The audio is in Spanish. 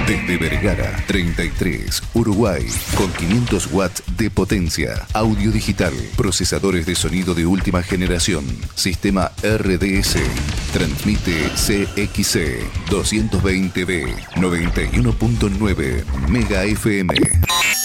Desde Vergara 33, Uruguay, con 500 watts de potencia, audio digital, procesadores de sonido de última generación, sistema RDS, transmite CXC 220B, 91.9 Mega FM.